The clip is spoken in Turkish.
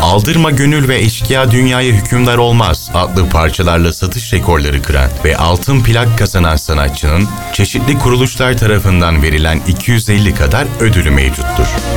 Aldırma Gönül ve Eşkıya Dünyaya Hükümdar Olmaz adlı parçalarla satış rekorları kıran ve altın plak kazanan sanatçının çeşitli kuruluşlar tarafından verilen 250 kadar ödülü mevcuttur.